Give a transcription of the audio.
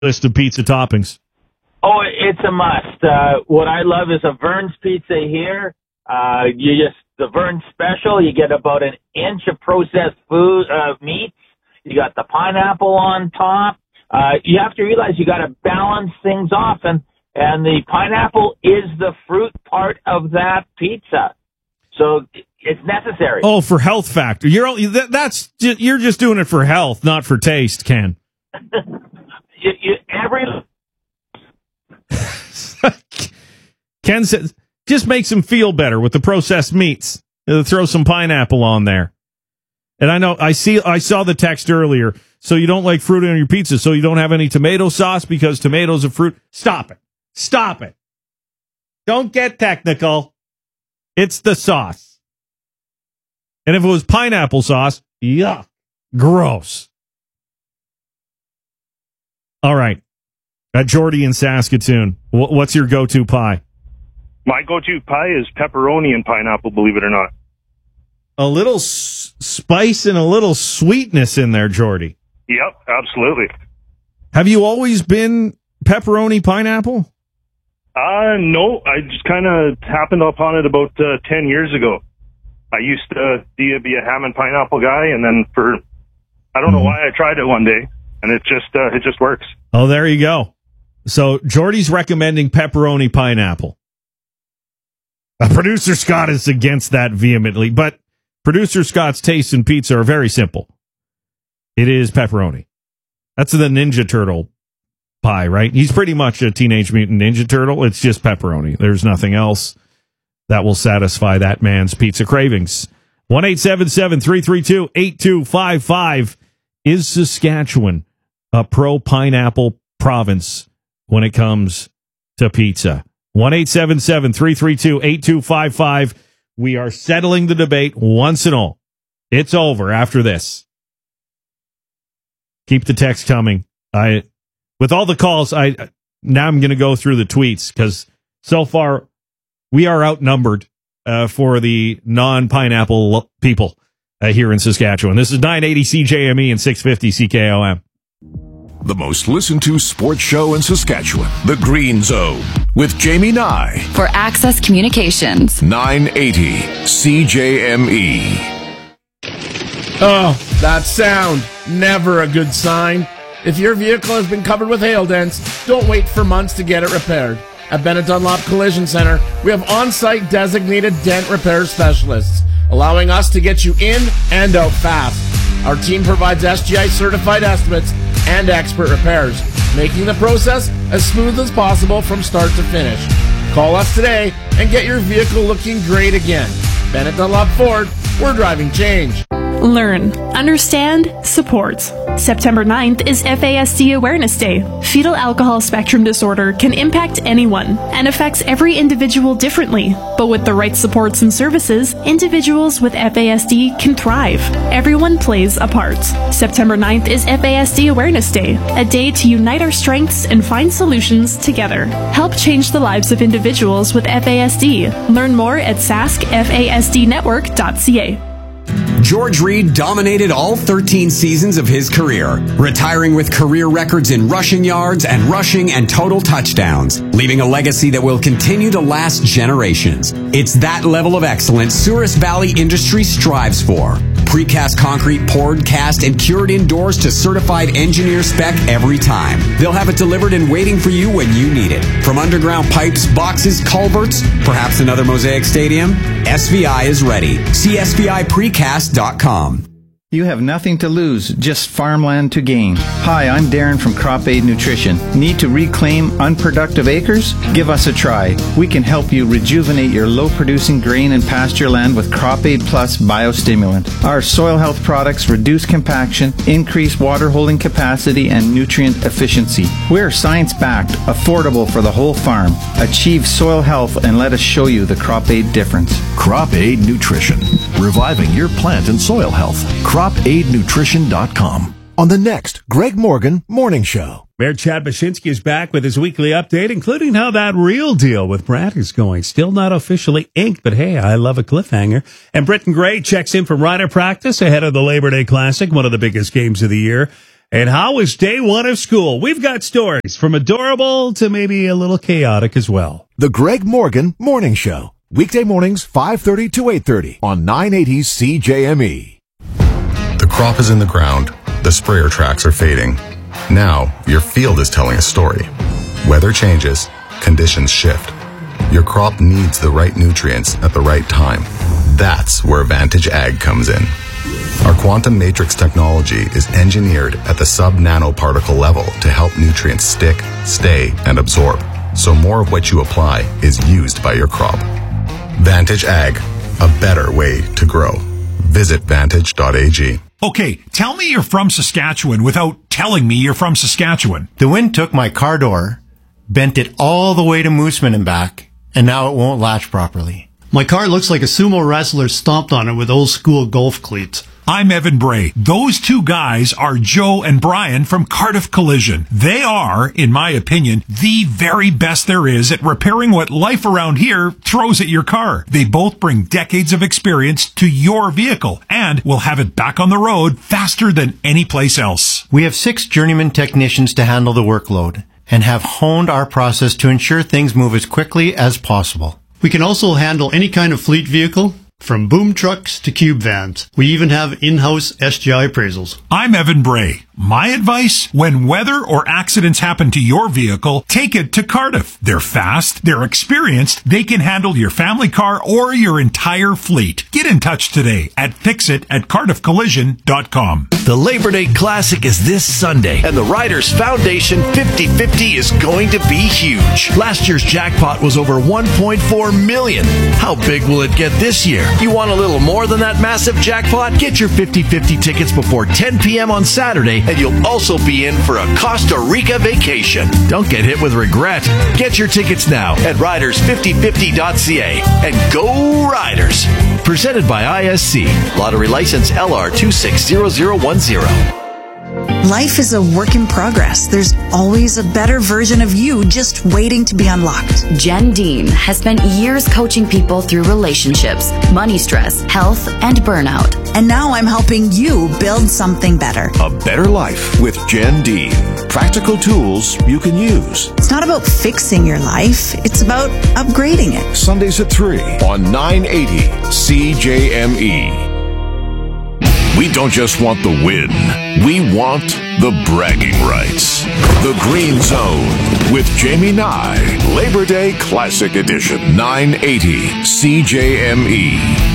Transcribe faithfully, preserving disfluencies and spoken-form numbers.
list of pizza toppings? Oh, it's a must. Uh, what I love is a Vern's Pizza here. Uh, you just, the Vern's Special, you get about an inch of processed food, uh, meats. You got the pineapple on top. Uh, you have to realize you got to balance things off, and, and the pineapple is the fruit part of that pizza. So it's necessary. Oh, for health factor. You're, that, that's, you're just doing it for health, not for taste, Ken. you, you, every... Ken says, just makes him feel better with the processed meats. Uh, throw some pineapple on there. And I know, I see, I saw the text earlier. So you don't like fruit on your pizza, so you don't have any tomato sauce because tomatoes are fruit. Stop it. Stop it. Don't get technical. It's the sauce. And if it was pineapple sauce, yuck. Gross. All right. At Jordy in Saskatoon, what's your go-to pie? My go-to pie is pepperoni and pineapple, believe it or not. A little s- spice and a little sweetness in there, Jordy. Yep, absolutely. Have you always been pepperoni pineapple? Uh, no, I just kind of happened upon it about uh, ten years ago. I used to be a, be a ham and pineapple guy, and then for, I don't mm-hmm. know why, I tried it one day, and it just uh, it just works. Oh, there you go. So Jordy's recommending pepperoni pineapple. Uh, Producer Scott is against that vehemently, but Producer Scott's tastes in pizza are very simple. It is pepperoni. That's the Ninja Turtle pie, right? He's pretty much a Teenage Mutant Ninja Turtle. It's just pepperoni. There's nothing else that will satisfy that man's pizza cravings. one eight seven seven, three three two, eight two five five. Is Saskatchewan a pro-pineapple province when it comes to pizza? one eight seven seven, three three two, eight two five five. We are settling the debate once and all. It's over after this. Keep the text coming. I, with all the calls, I now I'm going to go through the tweets because so far we are outnumbered uh, for the non-pineapple people uh, here in Saskatchewan. This is nine eighty C J M E and six fifty C K O M. The most listened to sports show in Saskatchewan, The Green Zone, with Jamie Nye. For Access Communications. nine eighty C J M E. Oh, that sound. Never a good sign. If your vehicle has been covered with hail dents, don't wait for months to get it repaired. At Bennett Dunlop Collision Center, we have on-site designated dent repair specialists, allowing us to get you in and out fast. Our team provides S G I-certified estimates and expert repairs, making the process as smooth as possible from start to finish. Call us today and get your vehicle looking great again. Bennett Dunlop Ford, we're driving change. Learn, understand, support. September ninth is F A S D Awareness Day. Fetal alcohol spectrum disorder can impact anyone and affects every individual differently. But with the right supports and services, individuals with F A S D can thrive. Everyone plays a part. September ninth is F A S D Awareness Day, a day to unite our strengths and find solutions together. Help change the lives of individuals with F A S D. Learn more at sask f a s d network dot c a. George Reed dominated all thirteen seasons of his career, retiring with career records in rushing yards and rushing and total touchdowns, leaving a legacy that will continue to last generations. It's that level of excellence Souris Valley Industries strives for. Precast concrete poured, cast, and cured indoors to certified engineer spec every time. They'll have it delivered and waiting for you when you need it. From underground pipes, boxes, culverts, perhaps another Mosaic Stadium, S V I is ready. See S V I precast dot com. You have nothing to lose, just farmland to gain. Hi, I'm Darren from Crop Aid Nutrition. Need to reclaim unproductive acres? Give us a try. We can help you rejuvenate your low-producing grain and pasture land with Crop Aid Plus biostimulant. Our soil health products reduce compaction, increase water holding capacity, and nutrient efficiency. We're science-backed, affordable for the whole farm. Achieve soil health and let us show you the Crop Aid difference. Crop Aid Nutrition, reviving your plant and soil health. crop aid nutrition dot com. On the next Greg Morgan Morning Show. Mayor Chad Baczynski is back with his weekly update, including how that real deal with Brad is going. Still not officially inked, but hey, I love a cliffhanger. And Britton Gray checks in from rider practice ahead of the Labor Day Classic, one of the biggest games of the year. And how was day one of school? We've got stories from adorable to maybe a little chaotic as well. The Greg Morgan Morning Show. Weekday mornings, five thirty to eight thirty on nine eighty C J M E. The crop is in the ground. The sprayer tracks are fading. Now, your field is telling a story. Weather changes. Conditions shift. Your crop needs the right nutrients at the right time. That's where Vantage Ag comes in. Our quantum matrix technology is engineered at the sub-nanoparticle level to help nutrients stick, stay, and absorb, so more of what you apply is used by your crop. Vantage Ag, a better way to grow. Visit vantage dot a g. Okay, tell me you're from Saskatchewan without telling me you're from Saskatchewan. The wind took my car door, bent it all the way to Mooseman and back, and now it won't latch properly. My car looks like a sumo wrestler stomped on it with old school golf cleats. I'm Evan Bray. Those two guys are Joe and Brian from Cardiff Collision. They are, in my opinion, the very best there is at repairing what life around here throws at your car. They both bring decades of experience to your vehicle and will have it back on the road faster than any place else. We have six journeyman technicians to handle the workload and have honed our process to ensure things move as quickly as possible. We can also handle any kind of fleet vehicle, from boom trucks to cube vans. We even have in-house S G I appraisals. I'm Evan Bray. My advice, when weather or accidents happen to your vehicle, take it to Cardiff. They're fast, they're experienced, they can handle your family car or your entire fleet. Get in touch today at fixit at cardiff collision dot com. The Labor Day Classic is this Sunday, and the Riders Foundation fifty fifty is going to be huge. Last year's jackpot was over one point four million dollars. How big will it get this year? You want a little more than that massive jackpot? Get your fifty fifty tickets before ten p.m. on Saturday, and you'll also be in for a Costa Rica vacation. Don't get hit with regret. Get your tickets now at riders fifty fifty dot c a and go Riders. Presented by I S C. Lottery license L R two six zero zero one zero. Life is a work in progress. There's always a better version of you just waiting to be unlocked. Jen Dean has spent years coaching people through relationships, money stress, health, and burnout. And now I'm helping you build something better. A better life with Jen Dean. Practical tools you can use. It's not about fixing your life. It's about upgrading it. Sundays at three on nine eighty C J M E. We don't just want the win. We want the bragging rights. The Green Zone with Jamie Nye. Labor Day Classic Edition. nine eighty C J M E.